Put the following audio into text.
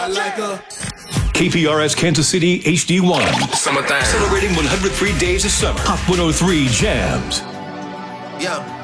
I like her. KPRS Kansas City HD1. Summertime. Celebrating 103 days of summer. Hot 103 Jams. Yeah.